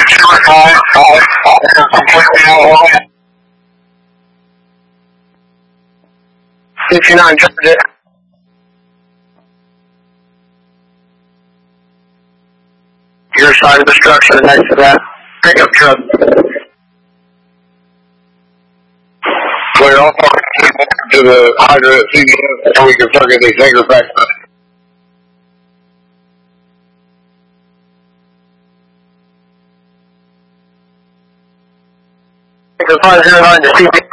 69 Georgia. Your side of the structure next to that pickup truck. We're all to the hydrant at CBS so we can target these anchor facts. Anchor 509 to CBS.